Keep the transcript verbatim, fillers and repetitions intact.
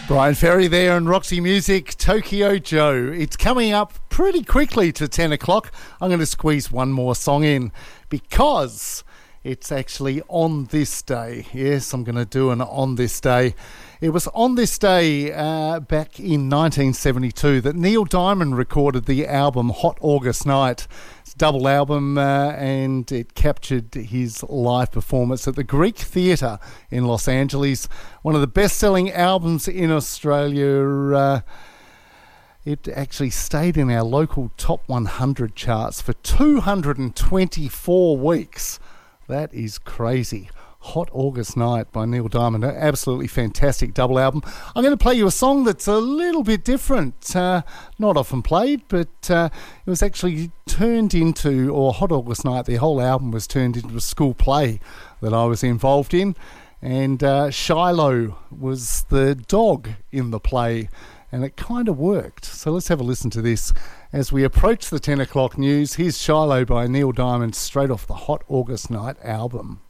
Brian Ferry there and Roxy Music, Tokyo Joe. It's coming up pretty quickly to ten o'clock. I'm going to squeeze one more song in because it's actually on this day. Yes, I'm going to do an on this day. It was on this day uh, back in nineteen seventy-two that Neil Diamond recorded the album Hot August Night. It's a double album uh, and it captured his live performance at the Greek Theatre in Los Angeles. One of the best-selling albums in Australia. Uh, it actually stayed in our local top one hundred charts for two hundred twenty-four weeks. That is crazy. Hot August Night by Neil Diamond. An absolutely fantastic double album. I'm going to play you a song that's a little bit different. Uh, not often played, but uh, it was actually turned into, or Hot August Night, the whole album was turned into a school play that I was involved in. And uh, Shiloh was the dog in the play, and it kind of worked. So let's have a listen to this. As we approach the ten o'clock news, here's Shiloh by Neil Diamond, straight off the Hot August Night album.